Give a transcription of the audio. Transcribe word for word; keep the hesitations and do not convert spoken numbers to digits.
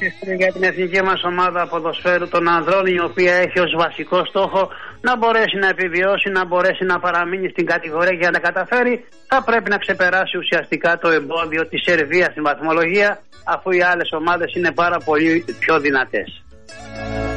για την εθνική μας ομάδα ποδοσφαίρου των ανδρών, η οποία έχει ως βασικό στόχο να μπορέσει να επιβιώσει, να μπορέσει να παραμείνει στην κατηγορία και να τα καταφέρει, θα πρέπει να ξεπεράσει ουσιαστικά το εμπόδιο της Σερβίας στην βαθμολογία, αφού οι άλλες ομάδες είναι πάρα πολύ πιο δυνατές.